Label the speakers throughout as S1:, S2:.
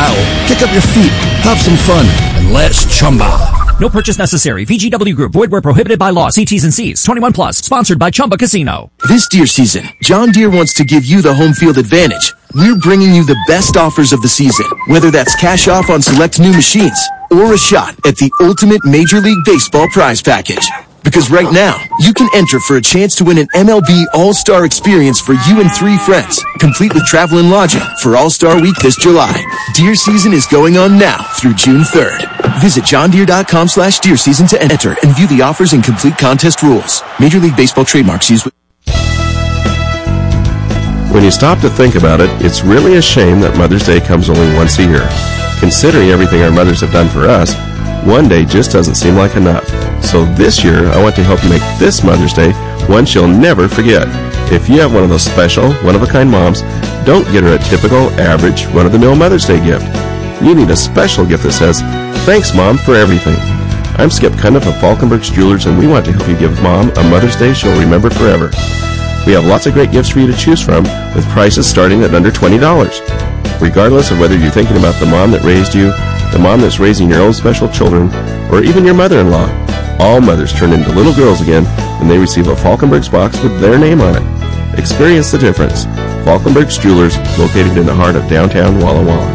S1: style. Kick up your feet, have some fun, and let's Chumba.
S2: No purchase necessary. VGW Group. Void where prohibited by law. See T's and C's. 21 plus. Sponsored by Chumba Casino.
S3: This deer season, John Deere wants to give you the home field advantage. We're bringing you the best offers of the season, whether that's cash off on select new machines or a shot at the ultimate Major League Baseball prize package. Because right now, you can enter for a chance to win an MLB All-Star experience for you and 3 friends, complete with travel and lodging for All-Star Week this July. Deer season is going on now through June 3rd. Visit johndeere.com/deer season to enter and view the offers and complete contest rules. Major League Baseball trademarks used with...
S4: When you stop to think about it, it's really a shame that Mother's Day comes only once a year. Considering everything our mothers have done for us, one day just doesn't seem like enough. So this year, I want to help you make this Mother's Day one she'll never forget. If you have one of those special, one-of-a-kind moms, don't get her a typical, average, run-of-the-mill Mother's Day gift. You need a special gift that says, "Thanks, Mom, for everything." I'm Skip Cundiff of Falkenberg's Jewelers, and we want to help you give Mom a Mother's Day she'll remember forever. We have lots of great gifts for you to choose from, with prices starting at under $20. Regardless of whether you're thinking about the mom that raised you, the mom that's raising your own special children, or even your mother-in-law, all mothers turn into little girls again when they receive a Falkenberg's box with their name on it. Experience the difference. Falkenberg's Jewelers, located in the heart of downtown Walla Walla.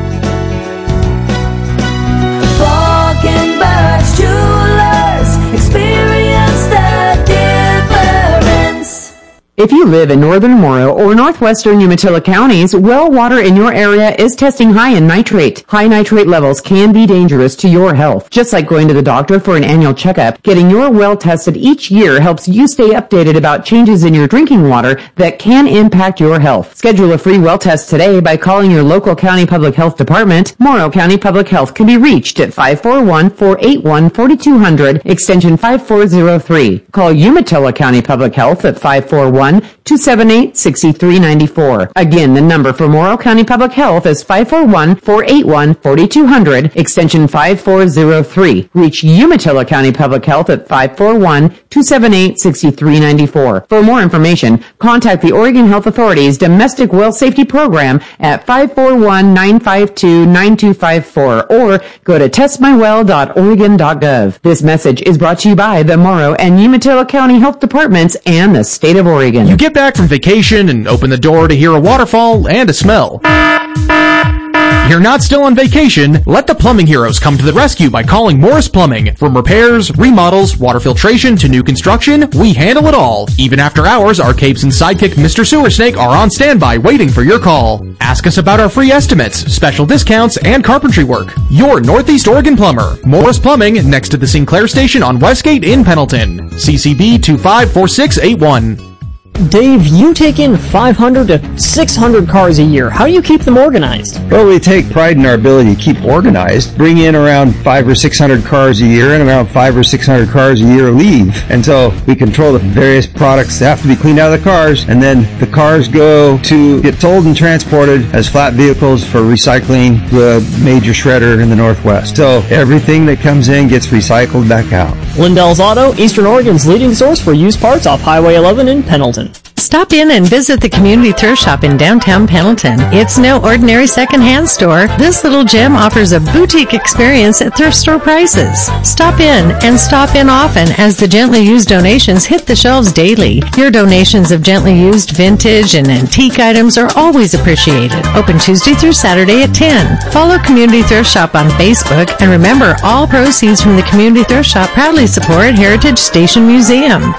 S5: Falkenberg's Jewelers, experience the difference.
S6: If you live in northern Morrow or northwestern Umatilla counties, well water in your area is testing high in nitrate. High nitrate levels can be dangerous to your health. Just like going to the doctor for an annual checkup, getting your well tested each year helps you stay updated about changes in your drinking water that can impact your health. Schedule a free well test today by calling your local county public health department. Morrow County Public Health can be reached at 541-481-4200, extension 5403. Call Umatilla County Public Health at 541-278-6394. Again, the number for Morrow County Public Health is 541-481-4200, extension 5403. Reach Umatilla County Public Health at 541-278-6394. For more information, contact the Oregon Health Authority's Domestic Well Safety Program at 541-952-9254 or go to testmywell.oregon.gov. This message is brought to you by the Morrow and Umatilla County Health Departments and the State of Oregon.
S7: You get back from vacation and open the door to hear a waterfall and a smell. You're not still on vacation? Let the plumbing heroes come to the rescue by calling Morris Plumbing. From repairs, remodels, water filtration to new construction, we handle it all. Even after hours, our capes and sidekick Mr. Sewer Snake are on standby waiting for your call. Ask us about our free estimates, special discounts, and carpentry work. Your Northeast Oregon plumber. Morris Plumbing, next to the Sinclair Station on Westgate in Pendleton. CCB 254681.
S8: Dave, you take in 500 to 600 cars a year. How do you keep them organized?
S9: Well, we take pride in our ability to keep organized. Bring in around 500 or 600 cars a year, and around 500 or 600 cars a year leave. And so we control the various products that have to be cleaned out of the cars, and then the cars go to get sold and transported as flat vehicles for recycling to a major shredder in the Northwest. So everything that comes in gets recycled back out.
S8: Lindell's Auto, Eastern Oregon's leading source for used parts off Highway 11 in Pendleton.
S10: Stop in and visit the Community Thrift Shop in downtown Pendleton. It's no ordinary secondhand store. This little gem offers a boutique experience at thrift store prices. Stop in and stop in often as the gently used donations hit the shelves daily. Your donations of gently used vintage and antique items are always appreciated. Open Tuesday through Saturday at 10. Follow Community Thrift Shop on Facebook, and remember, all proceeds from the Community Thrift Shop proudly support Heritage Station Museum.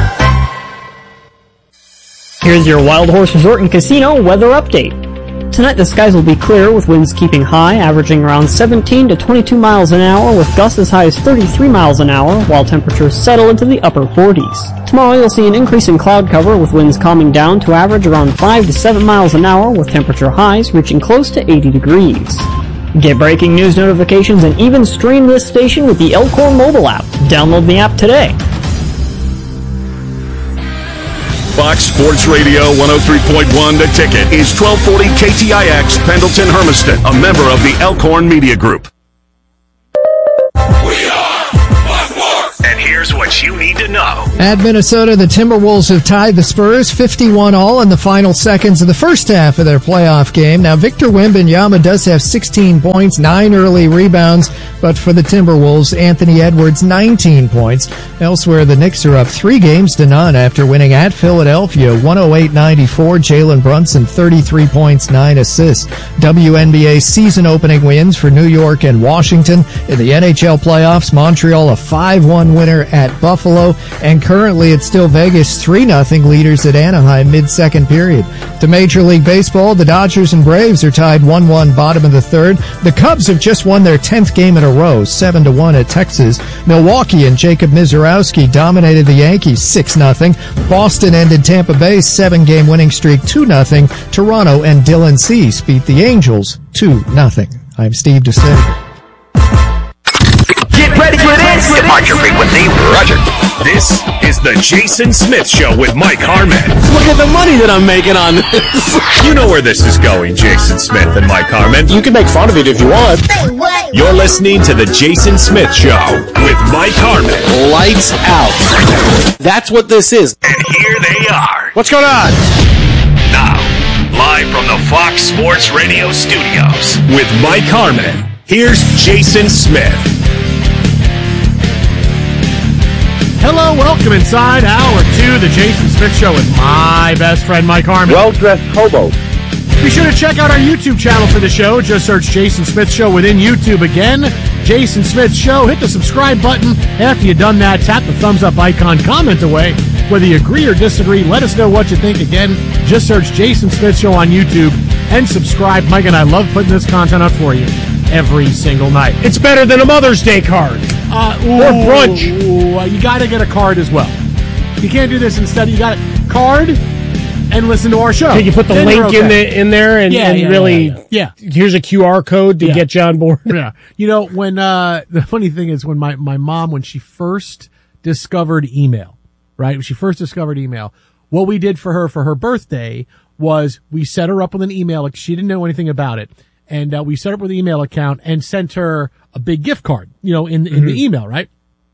S8: Here's your Wild Horse Resort and Casino weather update. Tonight the skies will be clear with winds keeping high, averaging around 17 to 22 miles an hour with gusts as high as 33 miles an hour, while temperatures settle into the upper 40s. Tomorrow you'll see an increase in cloud cover with winds calming down to average around 5 to 7 miles an hour with temperature highs reaching close to 80 degrees. Get breaking news notifications and even stream this station with the Elkhorn mobile app. Download the app today.
S11: Fox Sports Radio 103.1 The Ticket is 1240 KTIX Pendleton Hermiston, a member of the Elkhorn Media Group.
S12: We are Buckmore! And
S11: here's what you need to know.
S12: At Minnesota, the Timberwolves have tied the Spurs 51-all in the final seconds of the first half of their playoff game. Now, Victor Wembanyama does have 16 points, 9 early rebounds, but for the Timberwolves, Anthony Edwards, 19 points. Elsewhere, the Knicks are up 3-0 after winning at Philadelphia, 108-94. Jalen Brunson, 33 points, 9 assists. WNBA season-opening wins for New York and Washington. In the NHL playoffs, Montreal a 5-1 winner at Buffalo, and currently it's still Vegas 3-0 leaders at Anaheim mid-second period. To Major League Baseball, the Dodgers and Braves are tied 1-1 bottom of the third. The Cubs have just won their 10th game in a row, 7-1 at Texas. Milwaukee and Jacob Mizorowski dominated the Yankees 6-0. Boston ended Tampa Bay's 7-game winning streak 2-0. Toronto and Dylan Cease beat the Angels 2-0. I'm Steve DeSay.
S11: Get ready for this! Departure frequency, roger. This is the Jason Smith Show with Mike Harmon.
S13: Look at the money that I'm making on this.
S11: You know where this is going, Jason Smith and Mike Harmon.
S13: You can make fun of it if you want.
S11: You're listening to the Jason Smith Show with Mike Harmon.
S13: Lights out. That's what this is.
S11: And here they are.
S13: What's going on?
S11: Now, live from the Fox Sports Radio studios with Mike Harmon. Here's Jason Smith.
S14: Hello, welcome inside Hour 2, the Jason Smith Show with my best friend, Mike Harmon.
S15: Well-dressed hobo.
S14: Be sure to check out our YouTube channel for the show. Just search Jason Smith Show within YouTube. Again, Jason Smith Show. Hit the subscribe button. After you've done that, tap the thumbs up icon, comment away. Whether you agree or disagree, let us know what you think. Again, just search Jason Smith Show on YouTube and subscribe. Mike and I love putting this content up for you every single night.
S13: It's better than a Mother's Day card. Or brunch.
S14: You got to get a card as well. You can't do this instead. You got a card and listen to our show.
S13: Can you put the
S14: then
S13: link in there and really?
S14: Yeah.
S13: Here's a QR code to get you on board.
S14: Yeah. You know, when the funny thing is when my mom, when she first discovered email, right? When she first discovered email, what we did for her birthday was we set her up with an email. Like, she didn't know anything about it. And we set up with an email account and sent her a big gift card, you know, in the email, right?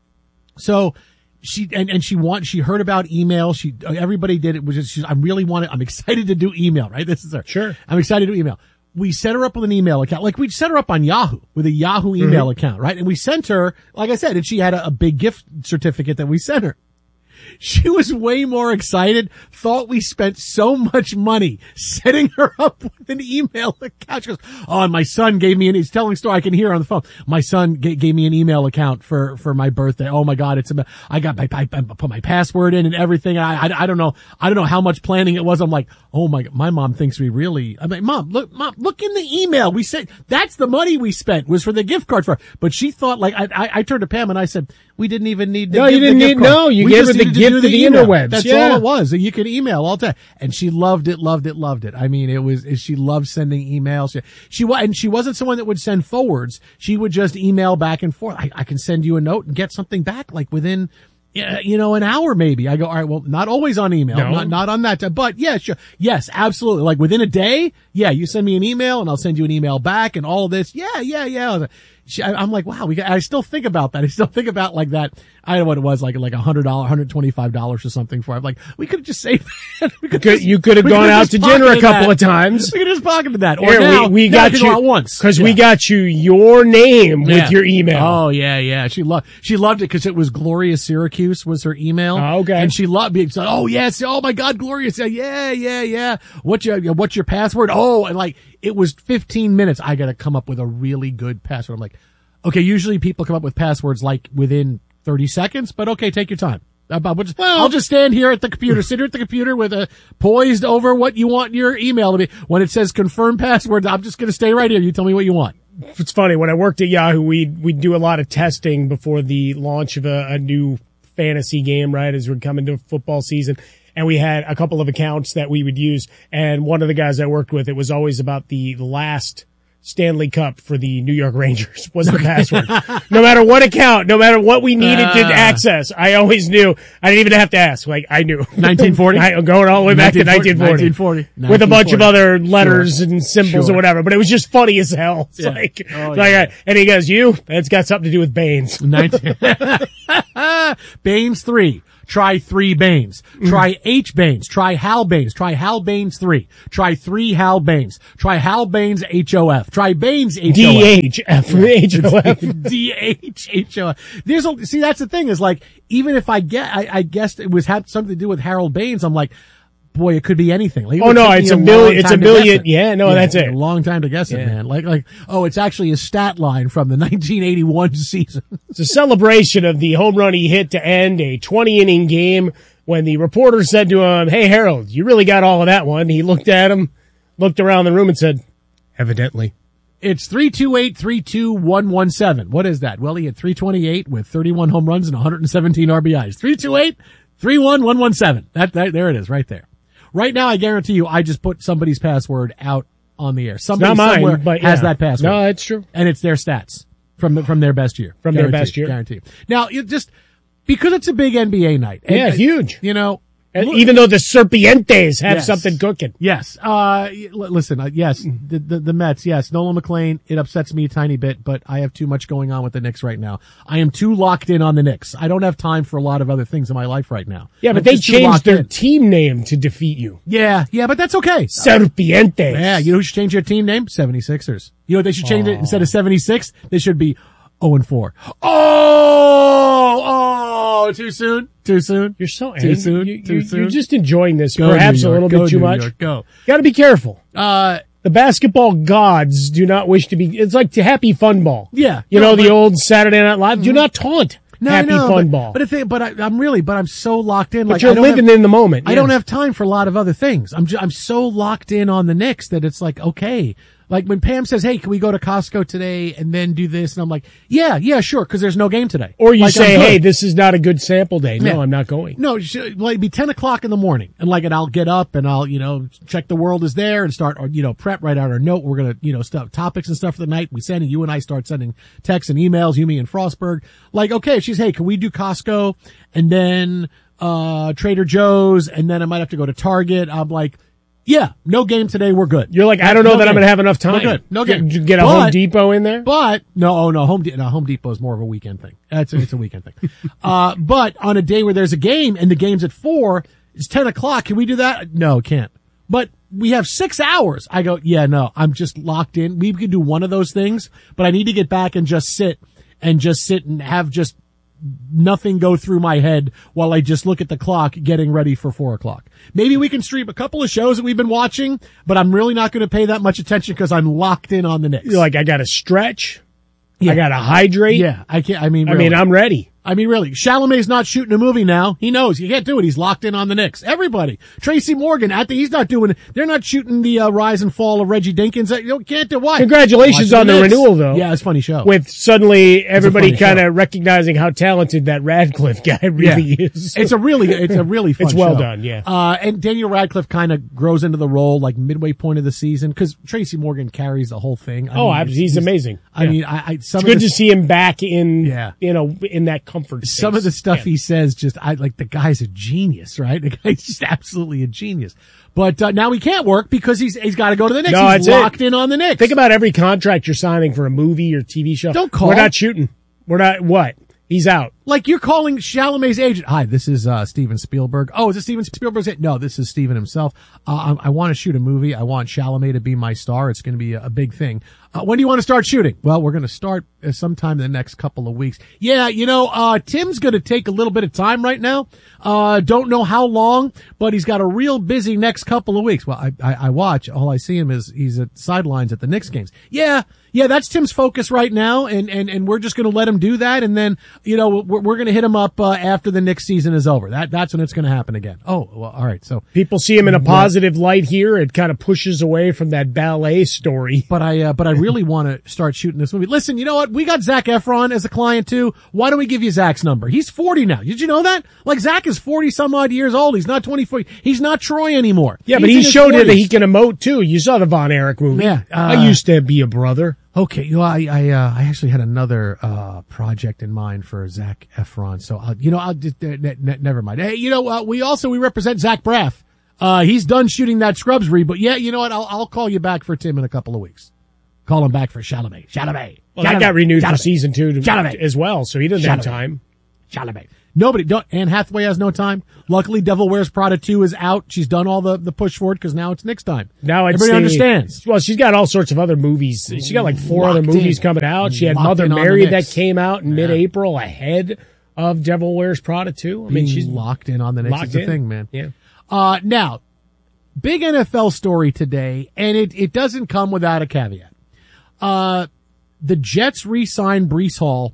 S14: So she heard about email. Everybody did it. I'm excited to do email, right? This is her.
S13: Sure.
S14: I'm excited to do email. We set her up with an email account. Like, we'd set her up on Yahoo with a Yahoo email account, right? And we sent her, like I said, and she had a big gift certificate that we sent her. She was way more excited, thought we spent so much money setting her up with an email account. She goes, oh, and my son gave me he's telling a story I can hear on the phone. My son gave me an email account for my birthday. Oh my God, I put my password in and everything. I don't know how much planning it was. I'm like, oh my mom thinks we really, I'm like, Mom, look in the email. We said, that's the money we spent was for the gift card for her. But she thought, like, I turned to Pam and I said, we didn't even need to give the gift card.
S13: No, you gave her the gift of the interwebs.
S14: That's all it was. You could email all the time. And she loved it. I mean, she loved sending emails. She wasn't someone that would send forwards. She would just email back and forth. I can send you a note and get something back like within, an hour maybe. I go, all right, well, not always on email.
S13: No.
S14: Not on that time, but yeah, sure. Yes, absolutely. Like within a day. Yeah, you send me an email and I'll send you an email back and all of this. Yeah. I'm like, wow, I still think about that. I still think about like that. I don't know what it was, like $100, $125 or something for it. Like, we could have just saved that.
S13: You could have gone out to dinner a couple of times.
S14: We could have just pocketed that. Or
S13: here,
S14: now,
S13: we got you
S14: once.
S13: Because we got you your name with your email.
S14: Oh, yeah. She loved it because it was Gloria Syracuse was her email.
S13: Oh, okay.
S14: And she loved me. So, oh, yes. Oh, my God, Gloria. Yeah. What's your password? Oh, and like, it was 15 minutes. I got to come up with a really good password. I'm like, okay, usually people come up with passwords like within 30 seconds, but okay, take your time. I'll just stand here at the computer, sit here at the computer with poised over what you want your email to be. When it says confirm password, I'm just going to stay right here. You tell me what you want.
S13: It's funny. When I worked at Yahoo, we'd do a lot of testing before the launch of a new fantasy game, right, as we're coming to football season. And we had a couple of accounts that we would use. And one of the guys I worked with, it was always about the last Stanley Cup for the New York Rangers was the password. No matter what account, no matter what we needed to access, I always knew. I didn't even have to ask. Like, I knew.
S14: 1940?
S13: I'm going all the way back to 1940. With a bunch of other letters and symbols or whatever. But it was just funny as hell. It's like, and he goes, that's got something to do with Baines.
S14: Baines 3. Try 3 Baines. Try H Baines. Try Hal Baines. Try Hal Baines 3. Try 3 Hal Baines. Try Hal Baines HOF. Try Baines HOF.
S13: DHF.
S14: See, that's the thing is like, even if I guessed it was had something to do with Harold Baines, I'm like, boy, it could be anything. Like,
S13: it's a million. Yeah, no, that's it.
S14: A long time to guess it, man. Like, it's actually a stat line from the 1981 season.
S13: It's a celebration of the home run he hit to end a 20-inning game when the reporter said to him, "Hey, Harold, you really got all of that one." He looked at him, looked around the room and said, "Evidently."
S14: It's 328-32117. What is that? Well, he had 328 with 31 home runs and 117 RBIs. 328-31117. There it is, right there. Right now, I guarantee you, I just put somebody's password out on the air. Somebody somewhere has that password.
S13: No, it's true.
S14: And it's their stats from their best year.
S13: Their best year.
S14: Guarantee. Now, because it's a big NBA night.
S13: Huge.
S14: And
S13: even though the Serpientes have something cooking.
S14: Yes. Listen, yes, the Mets, yes. Nolan McLean, it upsets me a tiny bit, but I have too much going on with the Knicks right now. I am too locked in on the Knicks. I don't have time for a lot of other things in my life right now.
S13: Yeah, but they changed their team name to defeat you.
S14: Yeah, but that's okay.
S13: Serpientes.
S14: Yeah, you know who should change their team name? 76ers. You know what they should change it? Instead of 76, they should be 0-4. Oh, too soon? Too soon?
S13: You're so
S14: too soon.
S13: You're just enjoying this perhaps a little bit too much.
S14: Go.
S13: Got to be careful. The basketball gods do not wish to be. It's like to Happy Fun Ball.
S14: Yeah.
S13: The old Saturday Night Live. Do not taunt Happy Fun Ball.
S14: But I'm so locked in.
S13: But you're living in the moment.
S14: I don't have time for a lot of other things. I'm so locked in on the Knicks that it's like, okay. Like when Pam says, "Hey, can we go to Costco today and then do this?" And I'm like, "Yeah, sure," because there's no game today.
S13: Or you say, "Hey, this is not a good sample day." No, I'm not going.
S14: No, it'd be 10 o'clock in the morning, and I'll get up and I'll check the world is there and start prep, write out our note. We're gonna stuff topics and stuff for the night. We send, and you and I start sending texts and emails. You, me, and Frostberg. Like, okay, she's, "Hey, can we do Costco and then Trader Joe's and then I might have to go to Target?" I'm like, yeah, no game today. We're good.
S13: You're like, I don't know that I'm going to have enough time.
S14: We're good. No game.
S13: Did you get a Home Depot in there?
S14: But Home Depot is more of a weekend thing. It's a weekend thing. But on a day where there's a game and the game's at 4, it's 10 o'clock. Can we do that? No, can't. But we have 6 hours. I go, yeah, no, I'm just locked in. We can do one of those things, but I need to get back and just sit and have just nothing go through my head while I just look at the clock getting ready for 4 o'clock. Maybe we can stream a couple of shows that we've been watching, but I'm really not going to pay that much attention because I'm locked in on the Knicks.
S13: You're like, I got to stretch. Yeah. I got to hydrate.
S14: Yeah, I can't. Really.
S13: I'm ready.
S14: Really. Chalamet's not shooting a movie now. He knows. You can't do it. He's locked in on the Knicks. Everybody. Tracy Morgan, he's not doing it. They're not shooting the rise and fall of Reggie Dinkins. You can't do what?
S13: Congratulations on the renewal, though.
S14: Yeah, it's a funny show.
S13: With suddenly everybody kind of recognizing how talented that Radcliffe guy really is.
S14: It's a really fun
S13: It's well
S14: show.
S13: done, yeah.
S14: And Daniel Radcliffe kind of grows into the role like midway point of the season because Tracy Morgan carries the whole thing.
S13: He's amazing.
S14: It's
S13: good to see him back in that comfort space.
S14: Some of the stuff he says, the guy's a genius, right? The guy's just absolutely a genius. But now he can't work because he's got to go to the Knicks.
S13: No,
S14: he's locked in on the Knicks.
S13: Think about every contract you're signing for a movie or TV show.
S14: Don't call.
S13: We're not shooting. We're not what? He's out.
S14: Like you're calling Chalamet's agent. Hi, this is Steven Spielberg. Oh, is it Steven Spielberg's agent? No, this is Steven himself. I want to shoot a movie. I want Chalamet to be my star. It's going to be a big thing. When do you want to start shooting? Well, we're going to start sometime in the next couple of weeks. Yeah, Tim's going to take a little bit of time right now. Don't know how long, but he's got a real busy next couple of weeks. Well, I watch. All I see him is he's at sidelines at the Knicks games. Yeah, that's Tim's focus right now, and we're just going to let him do that, and then we'll we're going to hit him up after the Knicks season is over. That's when it's going to happen again. Oh, well, all right. So
S13: people see him in a positive light here. It kind of pushes away from that ballet story.
S14: But I really want to start shooting this movie. Listen, you know what? We got Zac Efron as a client too. Why don't we give you Zac's number? He's 40 now. Did you know that? Like Zac is 40 some odd years old. He's not 24. He's not Troy anymore.
S13: Yeah, but he showed you that he can emote too. You saw the Von Erich movie.
S14: Yeah,
S13: I used to be a brother.
S14: Okay, you know, I actually had another project in mind for Zac Efron, so I'll just never mind. Hey, we represent Zach Braff. He's done shooting that Scrubs but yeah, you know what? I'll call you back for Tim in a couple of weeks. Call him back for Chalamet.
S13: Well, that got renewed for season 2 as well, so he doesn't have time.
S14: Chalamet. Anne Hathaway has no time. Luckily, Devil Wears Prada 2 is out. She's done all the push for it because now it's Nick's time.
S13: Now
S14: everybody understands.
S13: Well, she's got all sorts of other movies. She's got like 4 other movies coming out. She had Mother Mary that came out in mid-April ahead of Devil Wears Prada 2. I mean, she's
S14: locked in on the Knicks. It's a thing, man.
S13: Yeah.
S14: Now, big NFL story today, and it doesn't come without a caveat. The Jets re-signed Breece Hall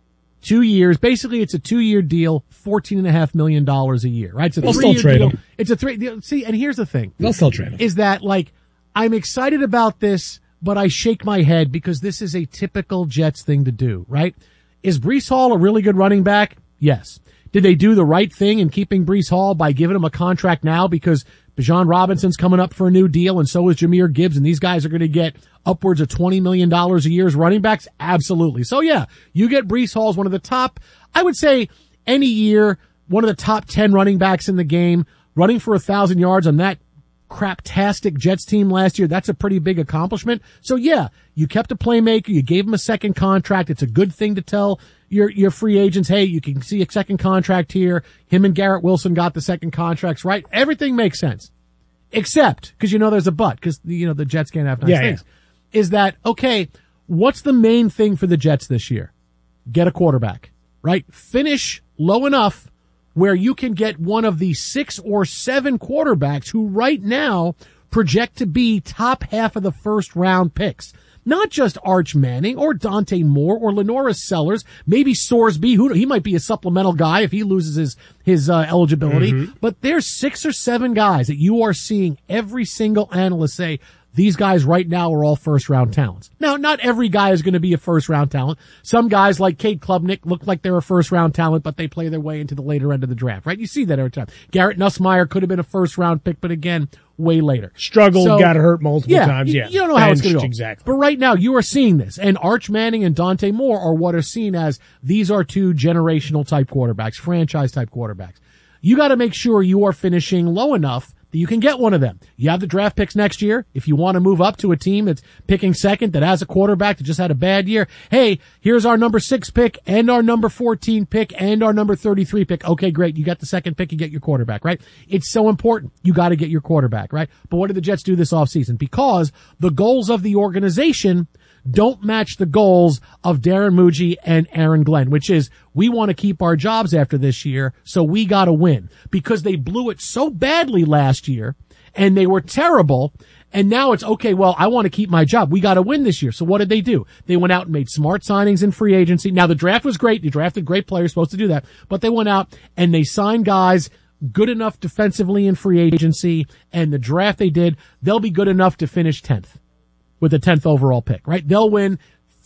S14: 2 years. Basically, it's a 2-year deal, $14.5 million a year, right? It's a 3-year deal. It's a 3. See, and here's the thing.
S13: They'll still trade him.
S14: Is that I'm excited about this, but I shake my head because this is a typical Jets thing to do, right? Is Breece Hall a really good running back? Yes. Did they do the right thing in keeping Breece Hall by giving him a contract now because Bijan Robinson's coming up for a new deal and so is Jahmyr Gibbs, and these guys are going to get upwards of $20 million a year as running backs? Absolutely. So yeah, you get Breece Hall as one of the top, I would say any year, one of the top 10 running backs in the game, running for 1,000 yards on that craptastic Jets team last year. That's a pretty big accomplishment. So yeah, you kept a playmaker, you gave him a second contract. It's a good thing to tell your free agents, hey, you can see a second contract here. Him and Garrett Wilson got the second contracts, right? Everything makes sense. Except, because there's a but, because the Jets can't have nice things. Is that, okay, what's the main thing for the Jets this year? Get a quarterback, right? Finish low enough where you can get one of the 6 or 7 quarterbacks who right now project to be top half of the first round picks. Not just Arch Manning or Dante Moore or Lenoris Sellers, maybe Sorsby, he might be a supplemental guy if he loses his eligibility. Mm-hmm. But there's 6 or 7 guys that you are seeing every single analyst say, these guys right now are all first-round talents. Now, not every guy is going to be a first-round talent. Some guys like Cade Klubnik look like they're a first-round talent, but they play their way into the later end of the draft, right? You see that every time. Garrett Nussmeier could have been a first-round pick, but again, way later.
S13: Struggled, got hurt multiple times.
S14: You don't know how it's going to go.
S13: Exactly.
S14: But right now, you are seeing this. And Arch Manning and Dante Moore are what are seen as these are 2 generational-type quarterbacks, franchise-type quarterbacks. You got to make sure you are finishing low enough that you can get one of them. You have the draft picks next year. If you want to move up to a team that's picking second, that has a quarterback that just had a bad year, hey, here's our number 6 pick and our number 14 pick and our number 33 pick. Okay, great. You got the second pick, you get your quarterback, right? It's so important. You got to get your quarterback, right? But what did the Jets do this offseason? Because the goals of the organization don't match the goals of Darren Muji and Aaron Glenn, which is we want to keep our jobs after this year, so we got to win. Because they blew it so badly last year, and they were terrible, and now it's, okay, well, I want to keep my job. We got to win this year. So what did they do? They went out and made smart signings in free agency. Now, the draft was great. You drafted great players, supposed to do that. But they went out and they signed guys good enough defensively in free agency, and the draft they did, they'll be good enough to finish 10th. With the 10th overall pick, right? They'll win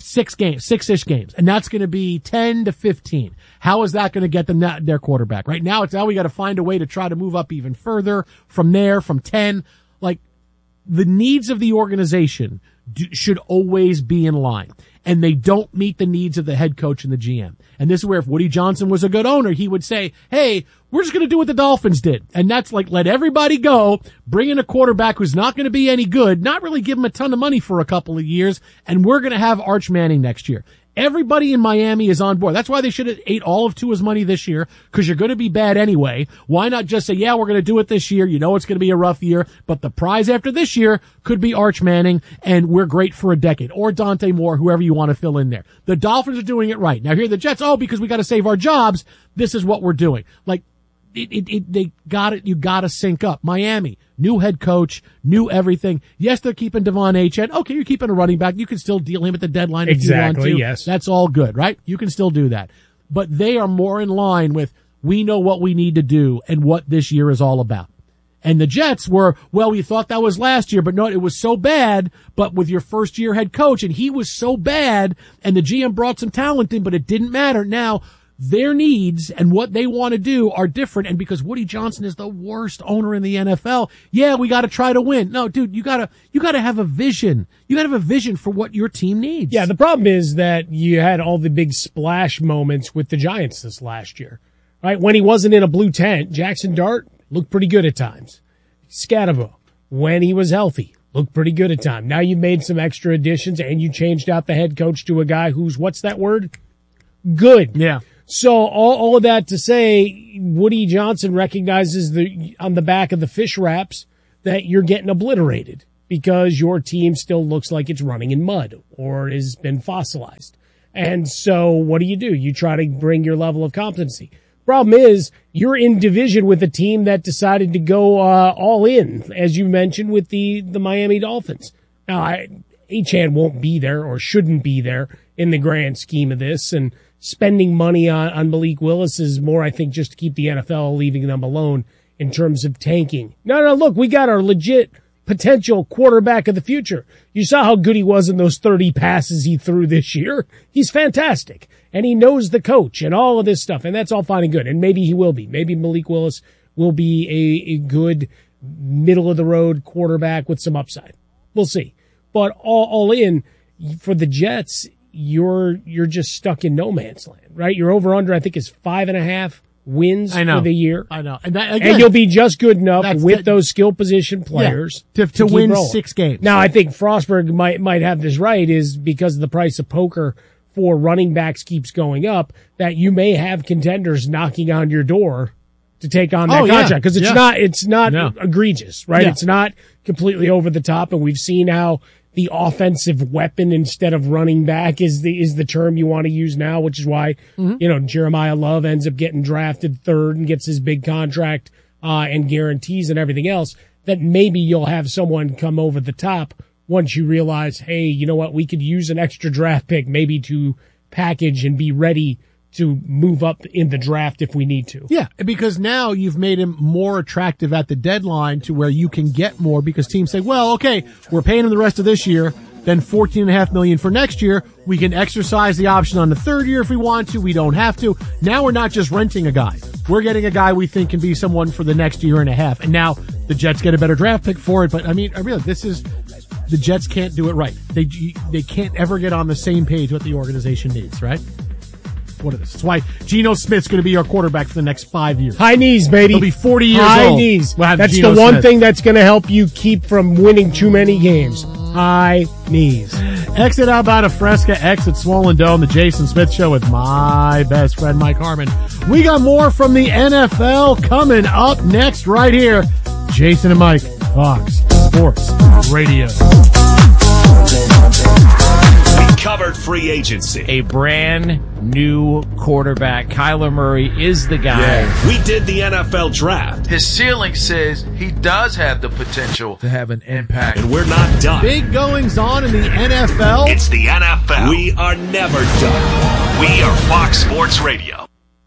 S14: 6-ish games, and that's going to be 10 to 15. How is that going to get them their quarterback? Right now, we got to find a way to try to move up even further from there, from 10. Like, the needs of the organization should always be in line, and they don't meet the needs of the head coach and the GM. And this is where if Woody Johnson was a good owner, he would say, hey, we're just going to do what the Dolphins did. And that's like, let everybody go, bring in a quarterback who's not going to be any good, not really give him a ton of money for a couple of years, and we're going to have Arch Manning next year. Everybody in Miami is on board. That's why they should have ate all of Tua's money this year, because you're going to be bad anyway. Why not just say, yeah, we're going to do it this year. You know it's going to be a rough year, but the prize after this year could be Arch Manning, and we're great for a decade. Or Dante Moore, whoever you want to fill in there. The Dolphins are doing it right. Now here the Jets, because we got to save our jobs, this is what we're doing. Like, they got it. You got to sync up. Miami, new head coach, new everything. Yes, they're keeping Devon Achane. Okay, you're keeping a running back. You can still deal him at the deadline if you want to.
S13: Yes.
S14: That's all good, right? You can still do that. but they are more in line with, we know what we need to do and what this year is all about. And the Jets were, well, we thought that was last year, but no, it was so bad, but with your first year head coach, and he was so bad, and the GM brought some talent in, but it didn't matter. Now, their needs and what they want to do are different, and because Woody Johnson is the worst owner in the NFL, yeah, we gotta try to win. No, dude, you gotta have a vision. You gotta have a vision for what your team needs.
S13: Yeah, the problem is that you had all the big splash moments with the Giants this last year, right? When he wasn't in a blue tent, Jackson Dart looked pretty good at times. Scatterbo, when he was healthy, looked pretty good at times. Now you made some extra additions and you changed out the head coach to a guy who's, what's that word? Good.
S14: Yeah.
S13: So all of that to say, Woody Johnson recognizes on the back of the fish wraps that you're getting obliterated because your team still looks like it's running in mud or has been fossilized. And so what do? You try to bring your level of competency. Problem is, you're in division with a team that decided to go all in, as you mentioned, with the Miami Dolphins. Now, Achane won't be there or shouldn't be there in the grand scheme of this, and spending money on Malik Willis is more, I think, just to keep the NFL leaving them alone in terms of tanking. No, look, we got our legit potential quarterback of the future. You saw how good he was in those 30 passes he threw this year. He's fantastic. And he knows the coach and all of this stuff, and that's all fine and good. And maybe he will be. Maybe Malik Willis will be a good middle-of-the-road quarterback with some upside. We'll see. But all in, for the Jets, you're just stuck in no man's land, right? Your over-under, I think, is 5.5 wins for the year.
S14: I know. And, that, again,
S13: and you'll be just good enough with those skill position players
S14: to win rolling. 6 games.
S13: Now, I think Frostberg might have this right, is because the price of poker for running backs keeps going up, that you may have contenders knocking on your door to take on that contract, because it's not egregious, right?
S14: Yeah.
S13: It's not completely over the top, and we've seen how the offensive weapon instead of running back is the term you want to use now, which is why Jeremiah Love ends up getting drafted 3rd and gets his big contract and guarantees and everything else. That maybe you'll have someone come over the top once you realize, hey, you know what, we could use an extra draft pick maybe to package and be ready to move up in the draft if we need to.
S14: Yeah, because now you've made him more attractive at the deadline to where you can get more, because teams say, well, okay, we're paying him the rest of this year, then $14.5 million for next year. We can exercise the option on the 3rd year if we want to. We don't have to. Now we're not just renting a guy. We're getting a guy we think can be someone for the next year and a half. And now the Jets get a better draft pick for it. But I mean, the Jets can't do it right. They can't ever get on the same page what the organization needs, right? What is this? That's why Geno Smith's going to be our quarterback for the next 5 years.
S13: High knees, baby.
S14: He'll be 40 years
S13: old.
S14: High
S13: knees. That's
S14: Geno
S13: the one
S14: Smith.
S13: thing that's going to help you keep from winning too many games. High knees.
S14: Exit Alberta Fresca, exit Swollen Dome, the Jason Smith Show with my best friend Mike Harmon. We got more from the NFL coming up next right here. Jason and Mike, Fox Sports Radio.
S11: We covered free agency.
S15: A brand new quarterback. Kyler Murray is the guy.
S11: Yeah. We did the NFL draft.
S16: His ceiling says he does have the potential
S15: to have an impact.
S11: And we're not done.
S14: Big goings on in the NFL.
S11: It's the NFL. We are never done. We are Fox Sports Radio.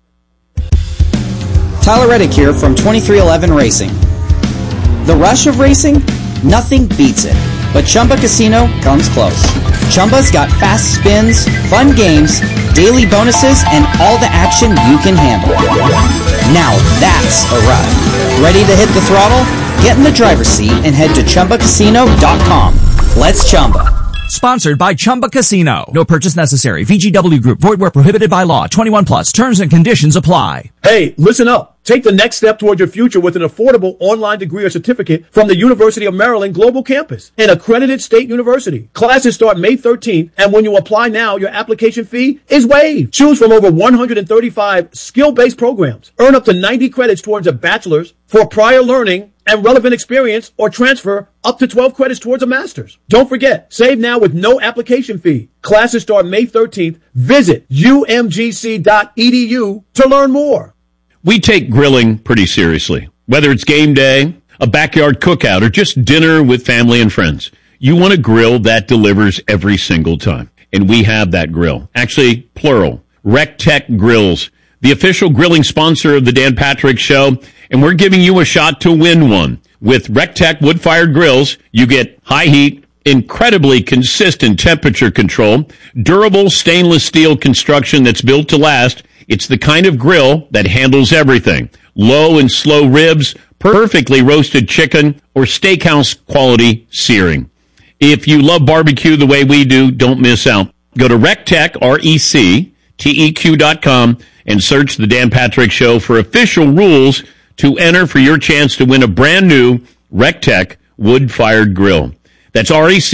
S17: Tyler Reddick here from 2311 Racing. The rush of racing? Nothing beats it. But Chumba Casino comes close. Chumba's got fast spins, fun games, daily bonuses, and all the action you can handle. Now that's a ride. Ready to hit the throttle? Get in the driver's seat and head to ChumbaCasino.com. Let's Chumba.
S2: Sponsored by Chumba Casino. No purchase necessary. VGW Group. Void where prohibited by law. 21 plus. Terms and conditions apply.
S18: Hey, listen up. Take the next step toward your future with an affordable online degree or certificate from the University of Maryland Global Campus, an accredited state university. Classes start May 13th, and when you apply now, your application fee is waived. Choose from over 135 skill-based programs. Earn up to 90 credits towards a bachelor's for prior learning and relevant experience, or transfer up to 12 credits towards a master's. Don't forget, save now with no application fee. Classes start May 13th. Visit umgc.edu to learn more.
S19: We take grilling pretty seriously. Whether it's game day, a backyard cookout, or just dinner with family and friends, you want a grill that delivers every single time. And we have that grill. Actually, plural. RecTech Grills, the official grilling sponsor of the Dan Patrick Show, and we're giving you a shot to win one. With RecTech wood-fired grills, you get high heat, incredibly consistent temperature control, durable stainless steel construction that's built to last. It's the kind of grill that handles everything. Low and slow ribs, perfectly roasted chicken, or steakhouse quality searing. If you love barbecue the way we do, don't miss out. Go to RecTech, RecTeq.com, and search the Dan Patrick Show for official rules to enter for your chance to win a brand new RecTech wood-fired grill. That's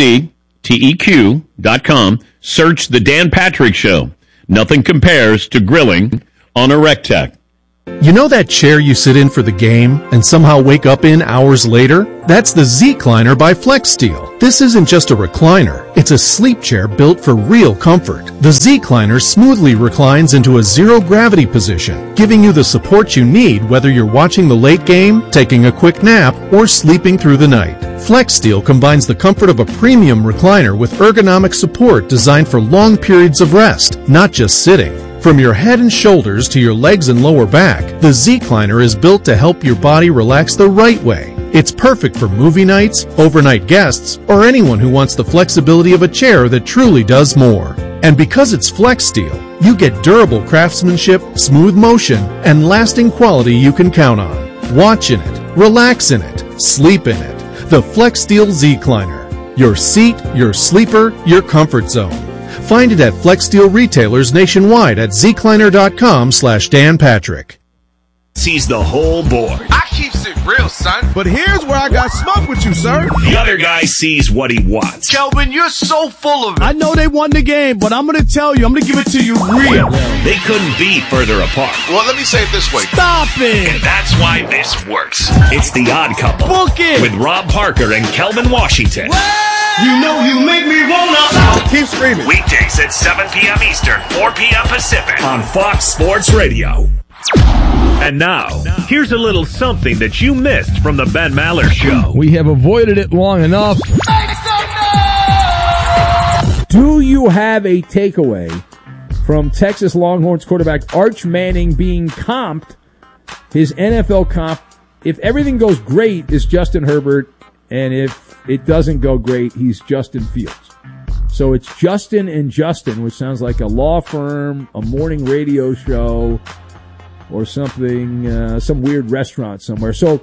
S19: RecTeq.com. Search the Dan Patrick Show. Nothing compares to grilling on a RecTech.
S20: You know that chair you sit in for the game and somehow wake up in hours later? That's the Z-Cliner by FlexSteel. This isn't just a recliner. It's a sleep chair built for real comfort. The Z-Cliner smoothly reclines into a zero-gravity position, giving you the support you need whether you're watching the late game, taking a quick nap, or sleeping through the night. FlexSteel combines the comfort of a premium recliner with ergonomic support designed for long periods of rest, not just sitting. From your head and shoulders to your legs and lower back, the Z-Cliner is built to help your body relax the right way. It's perfect for movie nights, overnight guests, or anyone who wants the flexibility of a chair that truly does more. And because it's FlexSteel, you get durable craftsmanship, smooth motion, and lasting quality you can count on. Watch in it, relax in it, sleep in it. The FlexSteel Z-Cliner. Your seat, your sleeper, your comfort zone. Find it at FlexSteel retailers nationwide at zcliner.com/Dan Patrick.
S21: Sees the whole board.
S22: I keeps it real, son.
S21: But here's where I got smoke with you, sir. The other guy sees what he wants.
S22: Kelvin, you're so full of it.
S21: I know they won the game, but I'm going to tell you, I'm going to give it to you real. They couldn't be further apart.
S22: Well, let me say it this way.
S21: Stop it! And that's why this works. It's The Odd Couple.
S22: Book it!
S21: With Rob Parker and Kelvin Washington.
S22: You know you make me wanna.
S21: Keep screaming. Weekdays at 7 p.m. Eastern, 4 p.m. Pacific on Fox Sports Radio.
S23: And now, here's a little something that you missed from the Ben Maller Show.
S24: We have avoided it long enough. Do you have a takeaway from Texas Longhorns quarterback Arch Manning being comped? His NFL comp, if everything goes great, is Justin Herbert, and if it doesn't go great, he's Justin Fields. So it's Justin and Justin, which sounds like a law firm, a morning radio show, or something, some weird restaurant somewhere. So,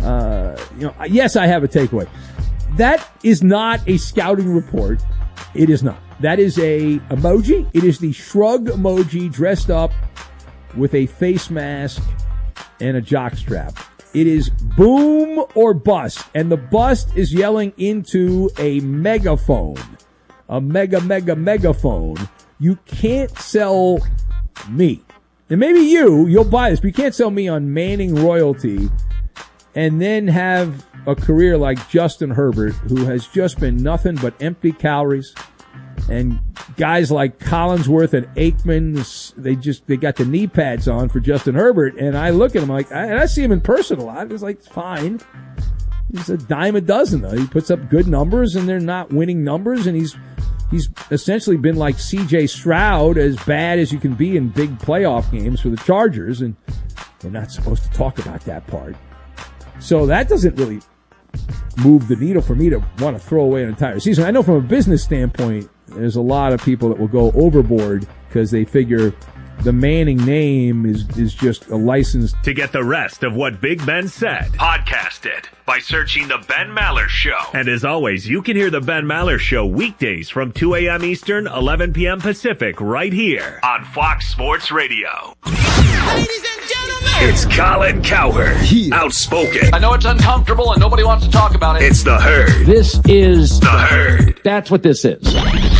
S24: yes, I have a takeaway. That is not a scouting report. It is not. That is a emoji. It is the shrug emoji dressed up with a face mask and a jockstrap. It is boom or bust, and the bust is yelling into a megaphone. A megaphone. You can't sell me. And maybe you'll buy this, but you can't sell me on Manning royalty and then have a career like Justin Herbert, who has just been nothing but empty calories. And guys like Collinsworth and Aikman, they got the knee pads on for Justin Herbert. And I look at him and I see him in person a lot. It's like, it's fine. He's a dime a dozen, though. He puts up good numbers, and they're not winning numbers. And he's essentially been like C.J. Stroud, as bad as you can be in big playoff games for the Chargers. And we're not supposed to talk about that part. So that doesn't really move the needle for me to want to throw away an entire season. I know from a business standpoint, there's a lot of people that will go overboard because they figure the Manning name is just a license.
S23: To get the rest of what Big Ben said, podcast it by searching The Ben Maller Show. And as always, you can hear The Ben Maller Show weekdays from 2 a.m. Eastern, 11 p.m. Pacific, right here on Fox Sports Radio.
S22: Ladies and gentlemen,
S21: It's Colin Cowherd. Outspoken.
S22: I know it's uncomfortable and nobody wants to talk about it.
S21: It's the Herd.
S25: This is
S21: The Herd.
S25: That's what this is.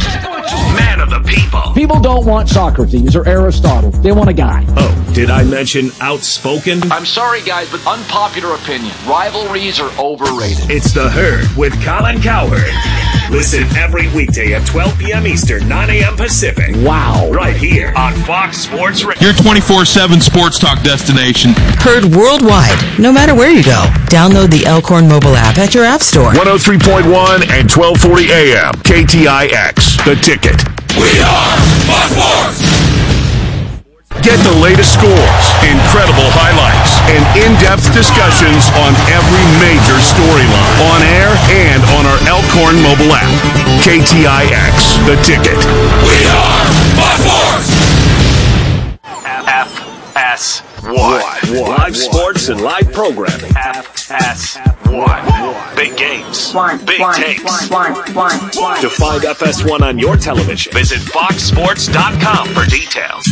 S21: Man of the people.
S25: People don't want Socrates or Aristotle. They want a guy.
S21: Oh, did I mention outspoken?
S22: I'm sorry, guys, but unpopular opinion. Rivalries are overrated.
S21: It's The Herd with Colin Cowherd. Listen every weekday at 12 p.m. Eastern, 9 a.m. Pacific.
S25: Wow.
S21: Right here on Fox Sports Radio.
S26: Your 24/7 sports talk destination.
S27: Heard worldwide, no matter where you go. Download the Elkhorn mobile app at your app store.
S11: 103.1 and 1240 AM. KTIX. The Ticket.
S26: We are Fox Sports.
S11: Get the latest scores, incredible highlights, and in-depth discussions on every major storyline. On air and on our Elkhorn mobile app. KTIX, The Ticket. We are Buck-Horse!
S21: FS1. Live sports and live programming. FS1. Big games. Big takes. To find FS1 on your television, visit foxsports.com for details.